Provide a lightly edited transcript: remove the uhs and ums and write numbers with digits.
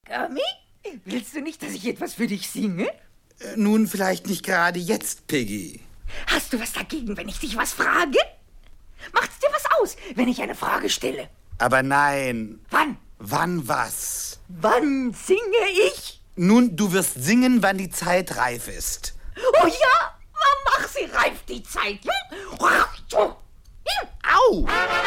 Gummi, willst du nicht, dass ich etwas für dich singe? Nun, vielleicht nicht gerade jetzt, Piggy. Hast du was dagegen, wenn ich dich was frage? Macht's dir was aus, wenn ich eine Frage stelle? Aber nein. Wann? Wann was? Wann singe ich? Nun, du wirst singen, wann die Zeit reif ist. Oh ja? Mach sie reif, die Zeit. Au!